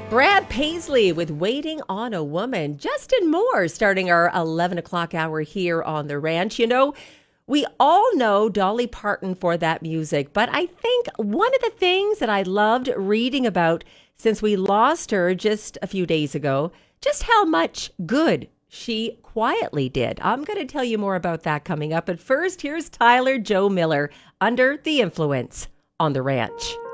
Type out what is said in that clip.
Brad Paisley with Waiting on a Woman. Justin Moore starting our 11 o'clock hour here on the ranch. You know, we all know Dolly Parton for that music, but I think one of the things that I loved reading about since we lost her just a few days ago, just how much good she quietly did. I'm going to tell you more about that coming up. But first, here's Tyler Joe Miller, Under the Influence on the Ranch.